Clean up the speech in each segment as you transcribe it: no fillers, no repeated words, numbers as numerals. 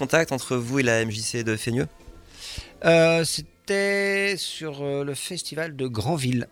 contact entre vous et la MJC de Fénieux? C'était sur le festival de Granville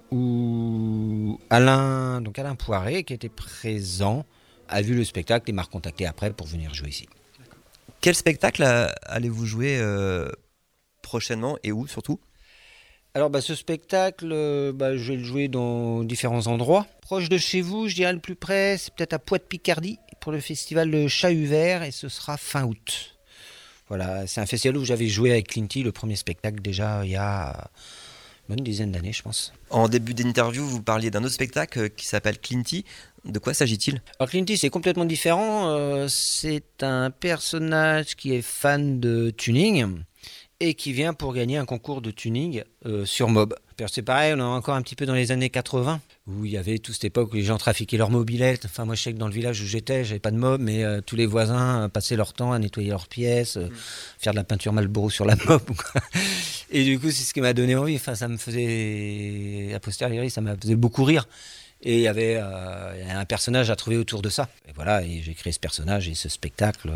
où Alain Poiré, qui était présent, a vu le spectacle et m'a recontacté après pour venir jouer ici. Quel spectacle allez-vous jouer prochainement et où surtout? Alors ce spectacle, je vais le jouer dans différents endroits. Proche de chez vous, je dirais le plus près, c'est peut-être à Poix-de-Picardie pour le festival de Chat-Huvert et ce sera fin août. Voilà, c'est un festival où j'avais joué avec Clinty, le premier spectacle déjà il y a une bonne dizaine d'années je pense. En début d'interview, vous parliez d'un autre spectacle qui s'appelle Clinty. De quoi s'agit-il? Alors Clinty, c'est complètement différent. C'est un personnage qui est fan de tuning et qui vient pour gagner un concours de tuning sur Mob. C'est pareil, on est encore un petit peu dans les années 80, où il y avait toute cette époque où les gens trafiquaient leur mobilette. Enfin, moi, je sais que dans le village où j'avais pas de Mob, mais tous les voisins passaient leur temps à nettoyer leurs pièces, faire de la peinture Marlboro sur la Mob. Et du coup, c'est ce qui m'a donné envie. Enfin, ça me faisait, a posteriori, ça m'a faisait beaucoup rire. Et il y avait un personnage à trouver autour de ça. Et voilà, et j'ai créé ce personnage et ce spectacle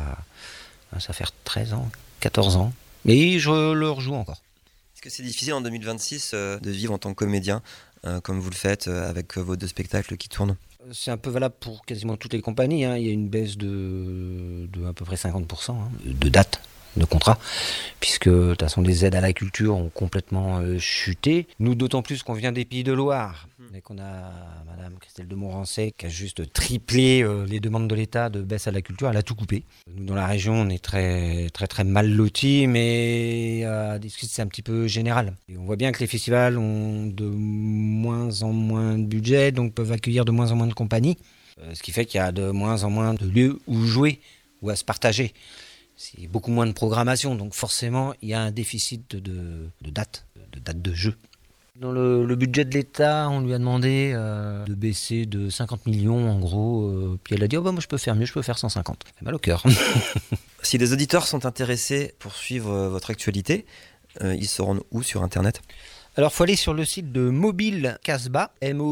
ça fait 13 ans, 14 ans. Et je le rejoue encore. Est-ce que c'est difficile en 2026 de vivre en tant que comédien, comme vous le faites avec vos 2 spectacles qui tournent? C'est un peu valable pour quasiment toutes les compagnies. Il y a une baisse de à peu près 50% de dates de contrat, puisque de toute façon les aides à la culture ont complètement chuté. Nous, d'autant plus qu'on vient des Pays de Loire et qu'on a Madame Christelle de Montrancet qui a juste triplé les demandes de l'État de baisse à la culture. Elle a tout coupé. Nous, dans la région, on est très très très mal lotis, mais c'est un petit peu général. Et on voit bien que les festivals ont de moins en moins de budget, donc peuvent accueillir de moins en moins de compagnies, ce qui fait qu'il y a de moins en moins de lieux où jouer ou à se partager. C'est beaucoup moins de programmation, donc forcément, il y a un déficit de dates de jeu. Dans le budget de l'État, on lui a demandé de baisser de 50 millions, en gros. Puis elle a dit, moi je peux faire mieux, je peux faire 150. Ça fait mal au cœur. Si les auditeurs sont intéressés pour suivre votre actualité, ils se rendent où sur Internet? Alors, il faut aller sur le site de Mobile Casbah,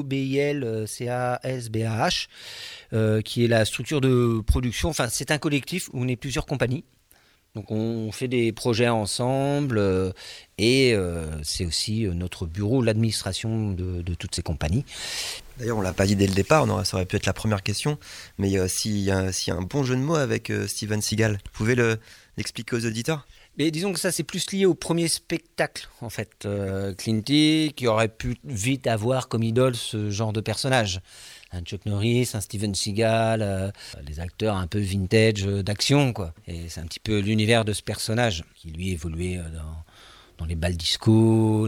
MOBIL-CASBAH, qui est la structure de production. Enfin, c'est un collectif où on est plusieurs compagnies. Donc, on fait des projets ensemble et c'est aussi notre bureau, l'administration de toutes ces compagnies. D'ailleurs, on ne l'a pas dit dès le départ, ça aurait pu être la première question, mais s'il y a un bon jeu de mots avec Steven Seagal, vous pouvez l'expliquer aux auditeurs? Mais disons que ça, c'est plus lié au premier spectacle, en fait. Clinty, qui aurait pu vite avoir comme idole ce genre de personnage. Un Chuck Norris, un Steven Seagal, les acteurs un peu vintage d'action, quoi. Et c'est un petit peu l'univers de ce personnage, qui lui évoluait dans les bals disco,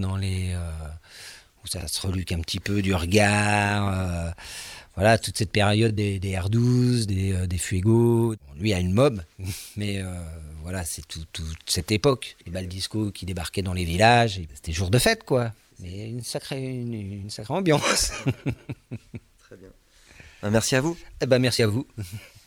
où ça se reluque un petit peu du regard... Voilà, toute cette période des R12, des Fuego. Lui a une Mob, mais voilà, c'est toute cette époque. Les balles disco qui débarquaient dans les villages. C'était jour de fête, quoi. Mais une sacrée ambiance. Très bien. Merci à vous. Merci à vous.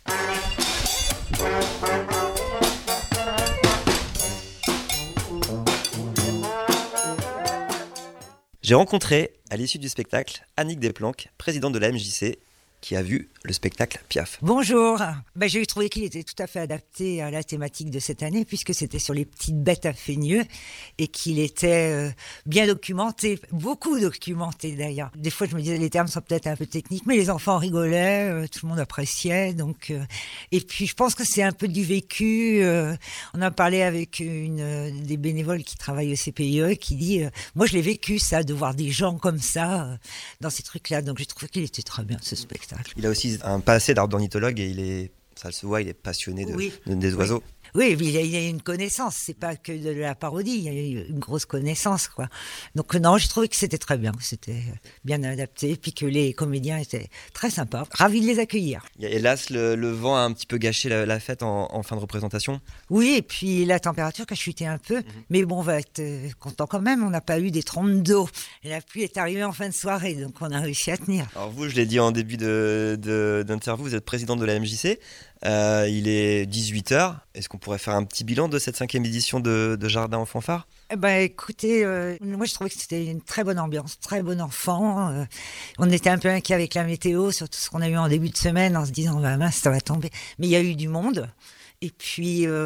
J'ai rencontré, à l'issue du spectacle, Annick Desplanques, présidente de la MJC, qui a vu le spectacle Piaf. Bonjour. J'ai trouvé qu'il était tout à fait adapté à la thématique de cette année, puisque c'était sur les petites bêtes à Fénieux et qu'il était bien documenté, beaucoup documenté d'ailleurs. Des fois, je me disais les termes sont peut-être un peu techniques, mais les enfants rigolaient, tout le monde appréciait. Donc, et puis, je pense que c'est un peu du vécu. On a parlé avec une des bénévoles qui travaille au CPIE, qui dit moi, je l'ai vécu ça, de voir des gens comme ça dans ces trucs-là. Donc, j'ai trouvé qu'il était très bien ce spectacle. Il a aussi un passé d'ornithologue et ça se voit, il est passionné des oiseaux. Oui, il y a une connaissance, c'est pas que de la parodie, il y a une grosse connaissance, quoi. Donc non, j'ai trouvé que c'était très bien, que c'était bien adapté, puis que les comédiens étaient très sympas, ravis de les accueillir. Hélas, le vent a un petit peu gâché la fête en fin de représentation. Oui, et puis la température qui a chuté un peu, mais bon, on va être content quand même, on n'a pas eu des trompes d'eau. Et la pluie est arrivée en fin de soirée, donc on a réussi à tenir. Alors vous, je l'ai dit en début d'interview, vous êtes présidente de la MJC. Il est 18h. Est-ce qu'on pourrait faire un petit bilan de cette 5e édition de Jardin en fanfare? Écoutez, moi je trouvais que c'était une très bonne ambiance, très bon enfant. On était un peu inquiets avec la météo, surtout ce qu'on a eu en début de semaine, en se disant mince, ça va tomber. Mais il y a eu du monde. Et puis